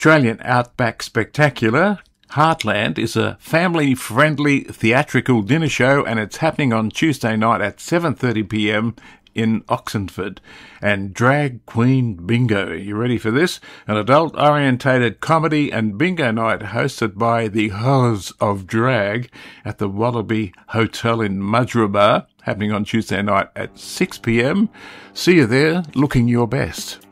Australian Outback Spectacular Heartland is a family-friendly theatrical dinner show, and it's happening on Tuesday night at 7:30pm in Oxenford. And Drag Queen Bingo. You ready for this? An adult-orientated comedy and bingo night hosted by the Horrors of Drag at the Wallaby Hotel in Mudgeeraba, happening on Tuesday night at 6pm. See you there, looking your best.